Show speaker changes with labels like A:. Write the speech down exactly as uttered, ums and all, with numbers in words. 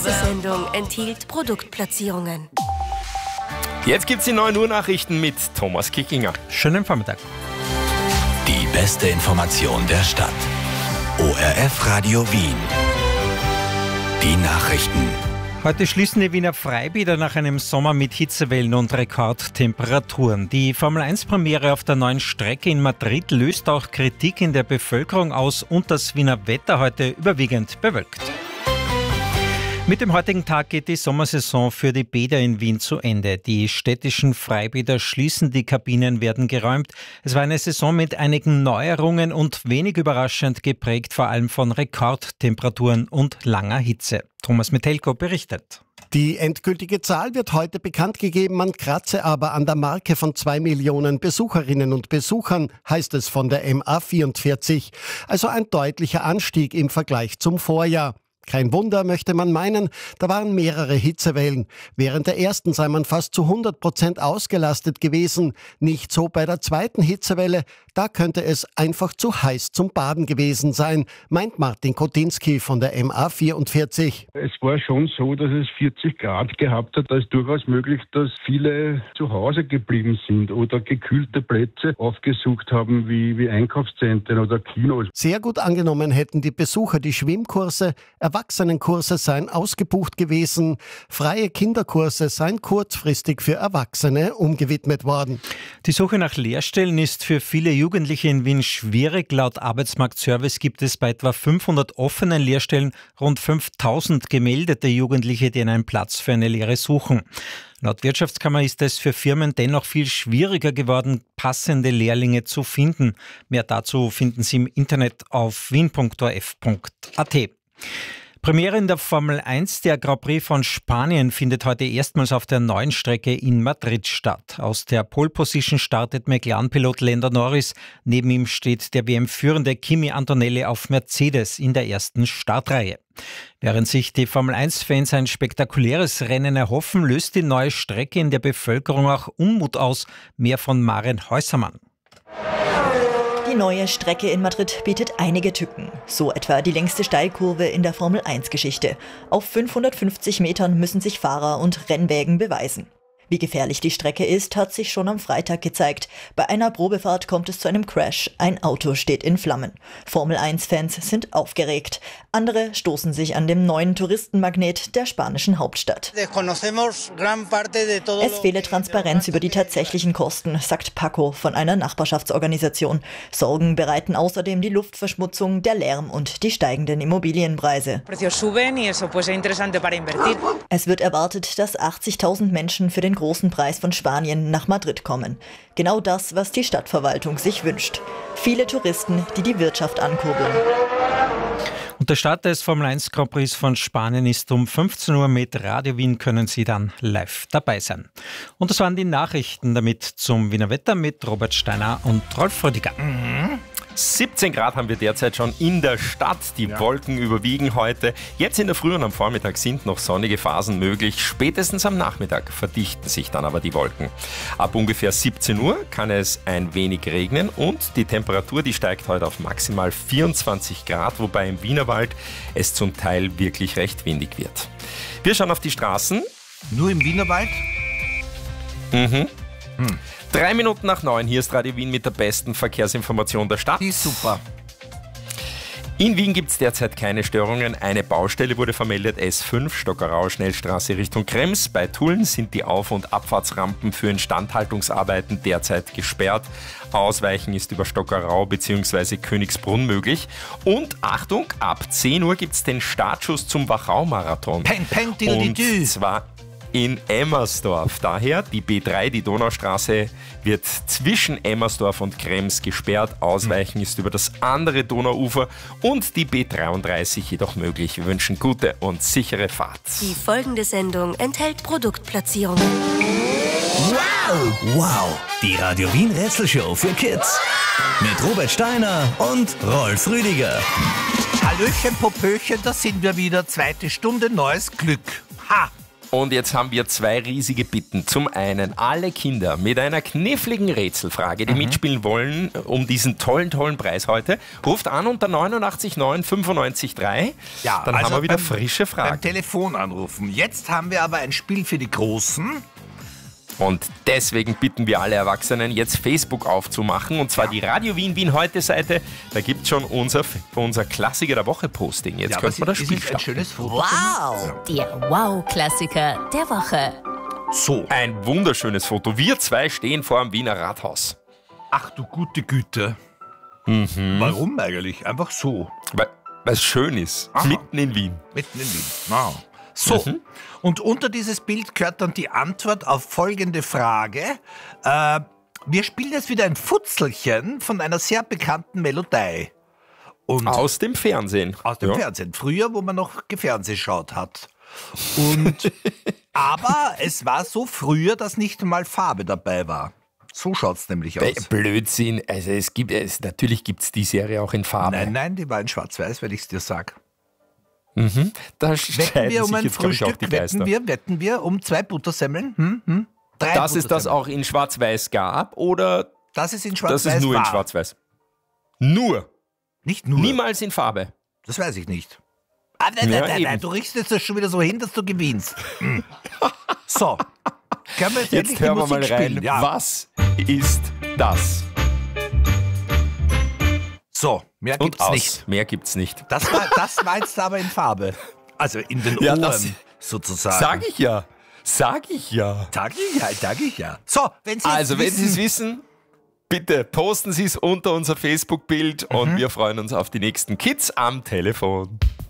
A: Die Sendung enthielt Produktplatzierungen.
B: Jetzt gibt's die neun Uhr Nachrichten mit Thomas Kickinger.
C: Schönen Vormittag.
D: Die beste Information der Stadt. O R F Radio Wien. Die Nachrichten.
C: Heute schließen die Wiener Freibäder nach einem Sommer mit Hitzewellen und Rekordtemperaturen. Die Formel eins Premiere auf der neuen Strecke in Madrid löst auch Kritik in der Bevölkerung aus und das Wiener Wetter heute überwiegend bewölkt. Mit dem heutigen Tag geht die Sommersaison für die Bäder in Wien zu Ende. Die städtischen Freibäder schließen, die Kabinen werden geräumt. Es war eine Saison mit einigen Neuerungen und wenig überraschend geprägt vor allem von Rekordtemperaturen und langer Hitze. Thomas Metelko berichtet.
E: Die endgültige Zahl wird heute bekannt gegeben, man kratze aber an der Marke von zwei Millionen Besucherinnen und Besuchern, heißt es von der M A vierundvierzig. Also ein deutlicher Anstieg im Vergleich zum Vorjahr. Kein Wunder, möchte man meinen, da waren mehrere Hitzewellen. Während der ersten sei man fast zu hundert Prozent ausgelastet gewesen. Nicht so bei der zweiten Hitzewelle, da könnte es einfach zu heiß zum Baden gewesen sein, meint Martin Kotinski von der M A vierundvierzig.
F: Es war schon so, dass es vierzig Grad gehabt hat. Da ist durchaus möglich, dass viele zu Hause geblieben sind oder gekühlte Plätze aufgesucht haben, wie, wie Einkaufszentren oder Kinos.
E: Sehr gut angenommen hätten die Besucher die Schwimmkurse. Erwachsenenkurse seien ausgebucht gewesen. Freie Kinderkurse seien kurzfristig für Erwachsene umgewidmet worden.
C: Die Suche nach Lehrstellen ist für viele Jugendliche in Wien schwierig. Laut Arbeitsmarktservice gibt es bei etwa fünfhundert offenen Lehrstellen rund fünftausend gemeldete Jugendliche, die einen Platz für eine Lehre suchen. Laut Wirtschaftskammer ist es für Firmen dennoch viel schwieriger geworden, passende Lehrlinge zu finden. Mehr dazu finden Sie im Internet auf wien punkt o r f punkt a t. Premiere in der Formel eins. Der Grand Prix von Spanien findet heute erstmals auf der neuen Strecke in Madrid statt. Aus der Pole Position startet McLaren-Pilot Lando Norris. Neben ihm steht der W M-führende Kimi Antonelli auf Mercedes in der ersten Startreihe. Während sich die Formel eins Fans ein spektakuläres Rennen erhoffen, löst die neue Strecke in der Bevölkerung auch Unmut aus. Mehr von Maren Häusermann.
G: Die neue Strecke in Madrid bietet einige Tücken. So etwa die längste Steilkurve in der Formel eins Geschichte. Auf fünfhundertfünfzig Metern müssen sich Fahrer und Rennwägen beweisen. Wie gefährlich die Strecke ist, hat sich schon am Freitag gezeigt. Bei einer Probefahrt kommt es zu einem Crash. Ein Auto steht in Flammen. Formel eins Fans sind aufgeregt. Andere stoßen sich an dem neuen Touristenmagnet der spanischen Hauptstadt. Es fehle Transparenz über die tatsächlichen Kosten, sagt Paco von einer Nachbarschaftsorganisation. Sorgen bereiten außerdem die Luftverschmutzung, der Lärm und die steigenden Immobilienpreise. Es wird erwartet, dass achtzigtausend Menschen für den großen Preis von Spanien nach Madrid kommen. Genau das, was die Stadtverwaltung sich wünscht. Viele Touristen, die die Wirtschaft ankurbeln.
C: Und der Start des Formel eins Grand Prix von Spanien ist um fünfzehn Uhr. Mit Radio Wien können Sie dann live dabei sein. Und das waren die Nachrichten damit zum Wiener Wetter mit Robert Steiner und Rolf Rüdiger.
B: Mhm. siebzehn Grad haben wir derzeit schon in der Stadt. Die ja. Wolken überwiegen heute. Jetzt in der Früh und am Vormittag sind noch sonnige Phasen möglich. Spätestens am Nachmittag verdichten sich dann aber die Wolken. Ab ungefähr siebzehn Uhr kann es ein wenig regnen und die Temperatur, die steigt heute auf maximal vierundzwanzig Grad, wobei im Wienerwald es zum Teil wirklich recht windig wird. Wir schauen auf die Straßen.
H: Nur im Wienerwald?
B: Mhm. Hm. Drei Minuten nach neun, hier ist Radio Wien mit der besten Verkehrsinformation der Stadt.
H: Die ist super.
B: In Wien gibt es derzeit keine Störungen. Eine Baustelle wurde vermeldet, S fünf, Stockerau, Schnellstraße Richtung Krems. Bei Tulln sind die Auf- und Abfahrtsrampen für Instandhaltungsarbeiten derzeit gesperrt. Ausweichen ist über Stockerau bzw. Königsbrunn möglich. Und Achtung, ab zehn Uhr gibt es den Startschuss zum Wachau-Marathon.
H: Peng, peng, und
B: zwar in Emmersdorf. Daher die B drei, die Donaustraße, wird zwischen Emmersdorf und Krems gesperrt. Ausweichen mhm. ist über das andere Donauufer und die B dreiunddreißig jedoch möglich. Wir wünschen gute und sichere Fahrt.
A: Die folgende Sendung enthält Produktplatzierungen.
D: Wow! Wow! Die Radio Wien Rätselshow für Kids. Mit Robert Steiner und Rolf Rüdiger.
H: Hallöchen, Popöchen, da sind wir wieder. Zweite Stunde, neues Glück. Ha!
B: Und jetzt haben wir zwei riesige Bitten. Zum einen, alle Kinder mit einer kniffligen Rätselfrage, die mhm. mitspielen wollen, um diesen tollen, tollen Preis heute, ruft an unter neunundachtzig neun fünfundneunzig drei.
I: Ja,
B: dann
I: also
B: haben wir wieder
I: beim,
B: frische Fragen.
I: Beim Telefon anrufen. Jetzt haben wir aber ein Spiel für die Großen.
B: Und deswegen bitten wir alle Erwachsenen, jetzt Facebook aufzumachen. Und zwar die Radio Wien Wien heute Seite. Da gibt es schon unser, unser Klassiker der Woche Posting. Jetzt
I: ja,
B: könnte man das Spiel
I: ein schönes Foto.
J: Wow! Der Wow-Klassiker der Woche.
B: So. Ein wunderschönes Foto. Wir zwei stehen vor dem Wiener Rathaus.
I: Ach du gute Güte.
B: Mhm.
I: Warum eigentlich? Einfach so.
B: Weil es schön ist. Aha. Mitten in Wien.
I: Mitten in Wien. Wow. So, mhm. und unter dieses Bild gehört dann die Antwort auf folgende Frage. Äh, wir spielen jetzt wieder ein Futzelchen von einer sehr bekannten Melodie. Und
B: aus dem Fernsehen.
I: Aus dem ja. Fernsehen. Früher, wo man noch Fernsehen geschaut hat. Und, aber es war so früher, dass nicht mal Farbe dabei war. So schaut es nämlich aus.
B: Blödsinn. Also es gibt, es, natürlich gibt es die Serie auch in Farbe.
I: Nein, nein, die war in Schwarz-Weiß, wenn ich es dir sage.
B: Mhm. Da
I: wetten wir um ein jetzt, Frühstück, ich, wetten, wir, wetten wir um zwei Buttersemmeln? Hm? Hm? Drei
B: Dass es das auch in Schwarz-Weiß gab oder
I: dass es in Schwarz-Weiß
B: das ist nur
I: war.
B: in Schwarz-Weiß? Nur?
I: Nicht nur?
B: Niemals in Farbe?
I: Das weiß ich nicht. Ah, nein, ja, nein, nein, du richtest das schon wieder so hin, dass du gewinnst. Hm. So, können wir jetzt,
B: jetzt hören wir mal rein. Ja. Was ist das?
I: So, mehr gibt's
B: aus.
I: nicht.
B: Mehr gibt's nicht.
I: Das war, das war jetzt aber in Farbe. Also in den
B: ja,
I: Ohren
B: das,
I: sozusagen.
B: Sag ich ja. Sag ich ja.
I: Sag ich ja, sag ich ja. So, wenn Sie
B: Also, wenn
I: wissen,
B: Sie es wissen, bitte posten Sie es unter unser Facebook-Bild mhm. und wir freuen uns auf die nächsten Kids am Telefon.